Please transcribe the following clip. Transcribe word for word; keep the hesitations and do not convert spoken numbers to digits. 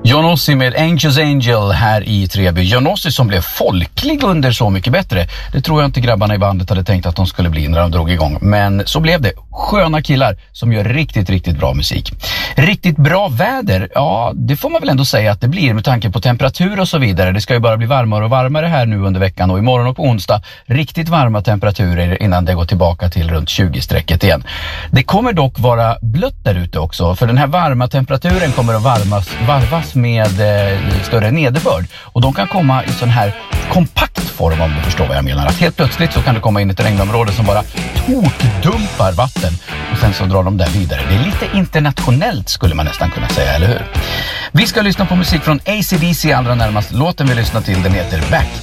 Johnossi med Angels Angel här i Treby. Johnossi som blev folklig under Så mycket bättre. Det tror jag inte grabbarna i bandet hade tänkt att de skulle bli när de drog igång. Men så blev det. Sköna killar som gör riktigt, riktigt bra musik. Riktigt bra väder, ja det får man väl ändå säga att det blir med tanke på temperatur och så vidare. Det ska ju bara bli varmare och varmare här nu under veckan och imorgon och på onsdag. Riktigt varma temperaturer innan det går tillbaka till runt tjugo-strecket igen. Det kommer dock vara blött där ute också. För den här varma temperaturen kommer att varmas, varvas med eh, större nederbörd. Och de kan komma i sån här kompakt form om du förstår vad jag menar. Att helt plötsligt så kan det komma in ett regnområde som bara tokdumpar vatten. Och sen så drar de där vidare. Det är lite internationellt skulle man nästan kunna säga, eller hur? Vi ska lyssna på musik från A C D C allra närmast. Låten vi lyssnar till, den heter Back